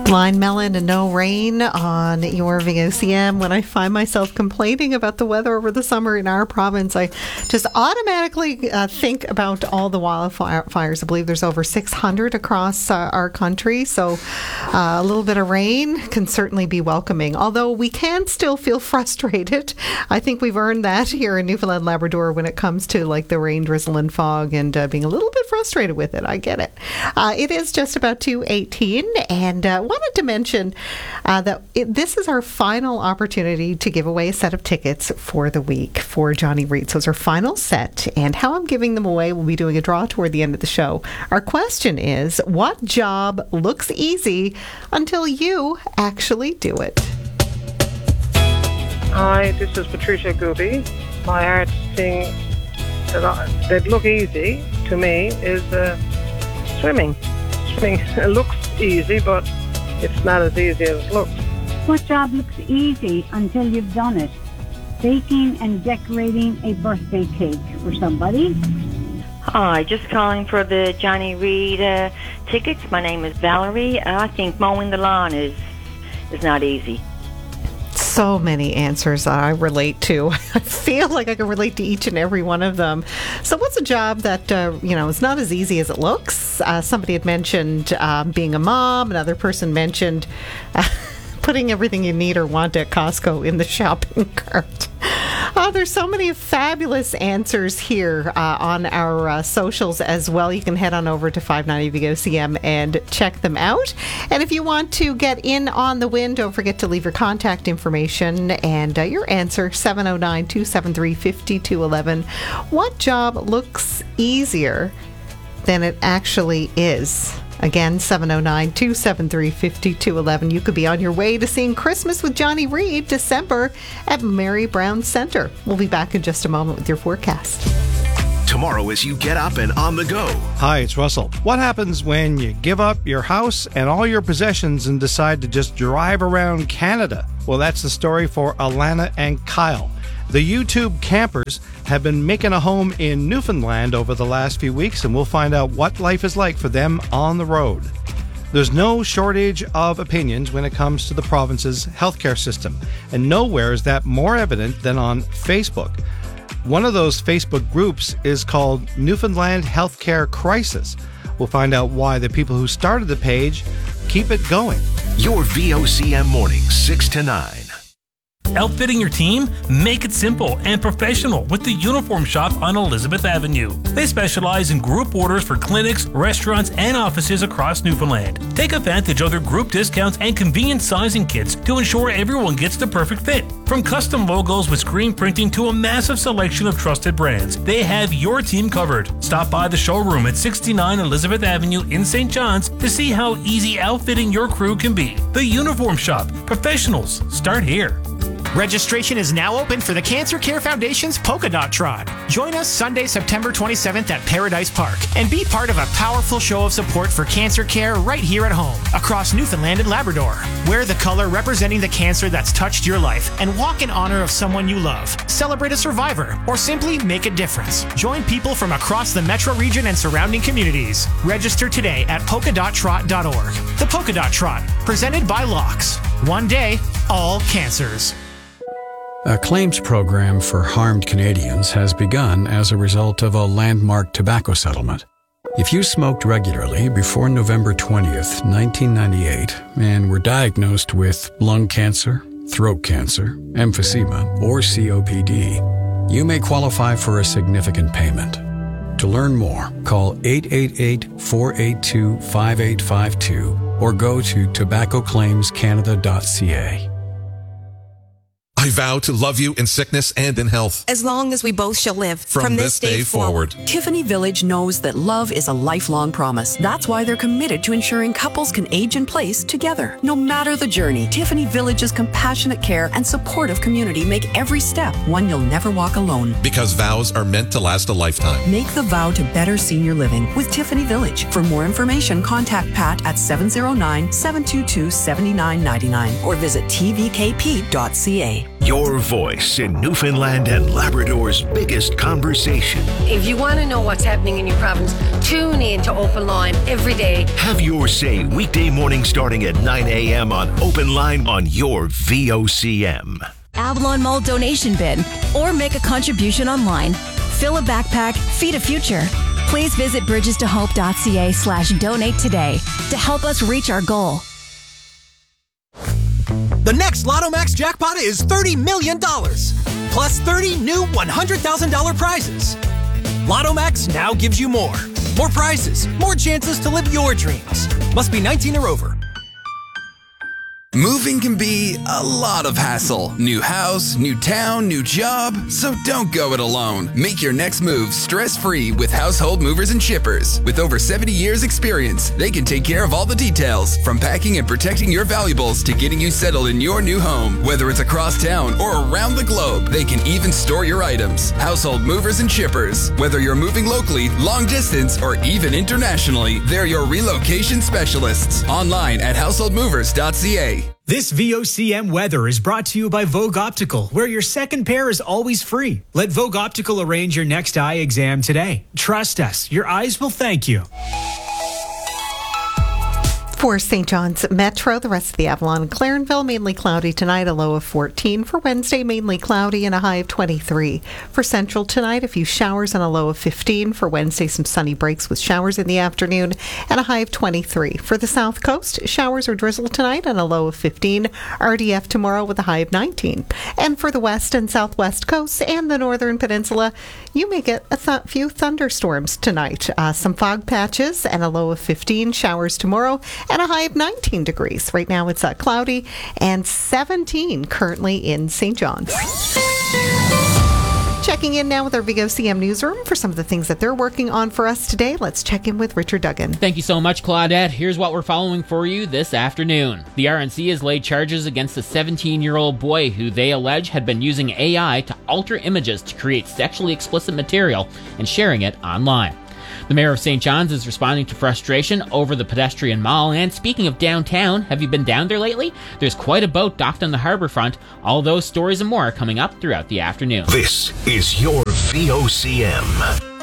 Blind Melon and No Rain on your VOCM. When I find myself complaining about the weather over the summer in our province, I just automatically think about all the wildfires. I believe there's over 600 across our country, so a little bit of rain can certainly be welcoming, although we can still feel frustrated. I think we've earned that here in Newfoundland Labrador when it comes to like the rain, drizzle and fog and being a little bit frustrated with it. I get it. It is just about 2:18, and wanted to mention that this is our final opportunity to give away a set of tickets for the week for Johnny Reid. So it's our final set, and how I'm giving them away, we'll be doing a draw toward the end of the show. Our question is, what job looks easy until you actually do it? Hi, this is Patricia Gooby. My hardest thing that look easy to me is swimming. Swimming looks easy, but it's not as easy as it looks. What job looks easy until you've done it? Baking and decorating a birthday cake for somebody. Hi, just calling for the Johnny Reid tickets. My name is Valerie. I think mowing the lawn is not easy. So many answers I relate to. I feel like I can relate to each and every one of them. So what's a job that, is not as easy as it looks? Somebody had mentioned being a mom. Another person mentioned putting everything you need or want at Costco in the shopping cart. There's so many fabulous answers here on our socials as well. You can head on over to 590 VOCM and check them out. And if you want to get in on the win, don't forget to leave your contact information and your answer, 709-273-5211. What job looks easier than it actually is? Again, 709-273-5211. You could be on your way to seeing Christmas with Johnny Reid, December at Mary Brown Center. We'll be back in just a moment with your forecast. Tomorrow as you get up and on the go. Hi, it's Russell. What happens when you give up your house and all your possessions and decide to just drive around Canada? Well, that's the story for Alana and Kyle. The YouTube campers have been making a home in Newfoundland over the last few weeks, and we'll find out what life is like for them on the road. There's no shortage of opinions when it comes to the province's healthcare system, and nowhere is that more evident than on Facebook. One of those Facebook groups is called Newfoundland Healthcare Crisis. We'll find out why the people who started the page keep it going. Your VOCM mornings, 6 to 9. Outfitting your team? Make it simple and professional with the Uniform Shop on Elizabeth Avenue. They specialize in group orders for clinics, restaurants, and offices across Newfoundland. Take advantage of their group discounts and convenient sizing kits to ensure everyone gets the perfect fit. From custom logos with screen printing to a massive selection of trusted brands, they have your team covered. Stop by the showroom at 69 Elizabeth Avenue in St. John's to see how easy outfitting your crew can be. The Uniform Shop. Professionals start here. Registration is now open for the Cancer Care Foundation's Polka Dot Trot. Join us Sunday, September 27th at Paradise Park and be part of a powerful show of support for cancer care right here at home, across Newfoundland and Labrador. Wear the color representing the cancer that's touched your life and walk in honor of someone you love. Celebrate a survivor or simply make a difference. Join people from across the metro region and surrounding communities. Register today at polkadottrot.org. The Polka Dot Trot, presented by Locks. One day, all cancers. A claims program for harmed Canadians has begun as a result of a landmark tobacco settlement. If you smoked regularly before November 20th, 1998, and were diagnosed with lung cancer, throat cancer, emphysema, or COPD, you may qualify for a significant payment. To learn more, call 888-482-5852 or go to tobaccoclaimscanada.ca. I vow to love you in sickness and in health. As long as we both shall live. From this day forward. Tiffany Village knows that love is a lifelong promise. That's why they're committed to ensuring couples can age in place together. No matter the journey, Tiffany Village's compassionate care and supportive community make every step one you'll never walk alone. Because vows are meant to last a lifetime. Make the vow to better senior living with Tiffany Village. For more information, contact Pat at 709-722-7999 or visit tvkp.ca. Your voice in Newfoundland and Labrador's biggest conversation. If you want to know what's happening in your province, tune in to Open Line every day. Have your say weekday morning starting at 9 a.m. on Open Line on your VOCM. Avalon Mall donation bin, or make a contribution online. Fill a backpack, feed a future. Please visit bridgestohope.ca/donate today to help us reach our goal. The next Lotto Max jackpot is $30 million, plus 30 new $100,000 prizes. Lotto Max now gives you more. More prizes, more chances to live your dreams. Must be 19 or over. Moving can be a lot of hassle. New house, new town, new job. So don't go it alone. Make your next move stress-free with Household Movers and Shippers. With over 70 years experience, they can take care of all the details, from packing and protecting your valuables to getting you settled in your new home. Whether it's across town or around the globe, they can even store your items. Household Movers and Shippers. Whether you're moving locally, long distance, or even internationally, they're your relocation specialists. Online at householdmovers.ca. This VOCM weather is brought to you by Vogue Optical, where your second pair is always free. Let Vogue Optical arrange your next eye exam today. Trust us, your eyes will thank you. For St. John's Metro, the rest of the Avalon and Clarenville, mainly cloudy tonight, a low of 14. For Wednesday, mainly cloudy and a high of 23. For Central tonight, a few showers and a low of 15. For Wednesday, some sunny breaks with showers in the afternoon and a high of 23. For the South Coast, showers or drizzle tonight and a low of 15. RDF tomorrow with a high of 19. And for the West and Southwest coasts and the Northern Peninsula, you may get a few thunderstorms tonight. Some fog patches and a low of 15. Showers tomorrow and a high of 19 degrees. Right now it's cloudy and 17 currently in St. John's. Checking in now with our VOCM newsroom for some of the things that they're working on for us today. Let's check in with Richard Duggan. Thank you so much, Claudette. Here's what we're following for you this afternoon. The RNC has laid charges against a 17-year-old boy who they allege had been using AI to alter images to create sexually explicit material and sharing it online. The mayor of St. John's is responding to frustration over the pedestrian mall. And speaking of downtown, have you been down there lately? There's quite a boat docked on the harbor front. All those stories and more are coming up throughout the afternoon. This is your VOCM.